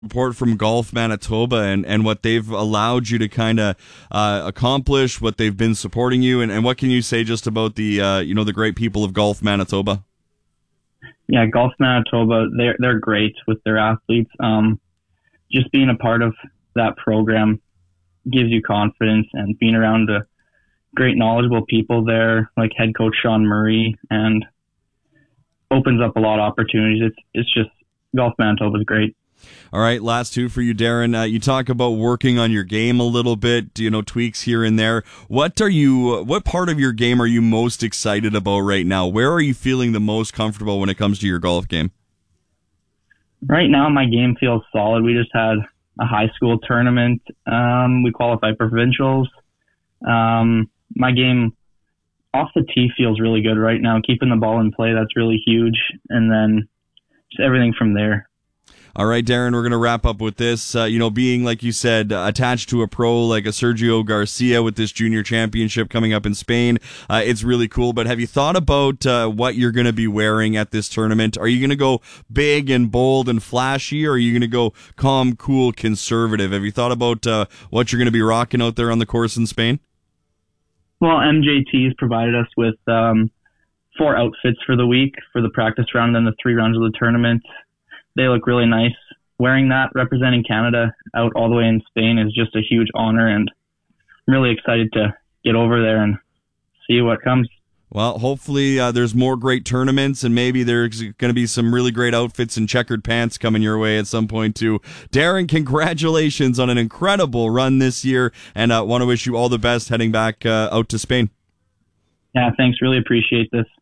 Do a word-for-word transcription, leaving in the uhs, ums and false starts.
Report from Golf Manitoba and, and what they've allowed you to kind of uh, accomplish, what they've been supporting you, and, and what can you say just about the uh, you know the great people of Golf Manitoba? Yeah, Golf Manitoba, they're they're great with their athletes. Um, just being a part of that program gives you confidence, and being around the great knowledgeable people there, like head coach Sean Murray, and opens up a lot of opportunities. It's it's just Golf Manitoba is great. All right, last two for you, Darren. Uh, you talk about working on your game a little bit, you know, tweaks here and there. What are you? What part of your game are you most excited about right now? Where are you feeling the most comfortable when it comes to your golf game? Right now, my game feels solid. We just had a high school tournament. Um, we qualified for provincials. Um, my game off the tee feels really good right now. Keeping the ball in play, that's really huge. And then just everything from there. All right, Darren, we're going to wrap up with this. Uh, you know, being, like you said, uh, attached to a pro like a Sergio Garcia with this junior championship coming up in Spain, uh, it's really cool. But have you thought about uh, what you're going to be wearing at this tournament? Are you going to go big and bold and flashy, or are you going to go calm, cool, conservative? Have you thought about uh, what you're going to be rocking out there on the course in Spain? Well, M J T has provided us with um, four outfits for the week, for the practice round and the three rounds of the tournament. They look really nice. Wearing that, representing Canada out all the way in Spain is just a huge honor, and I'm really excited to get over there and see what comes. Well, hopefully uh, there's more great tournaments, and maybe there's going to be some really great outfits and checkered pants coming your way at some point too. Darren, congratulations on an incredible run this year, and I uh, want to wish you all the best heading back uh, out to Spain. Yeah, thanks. Really appreciate this.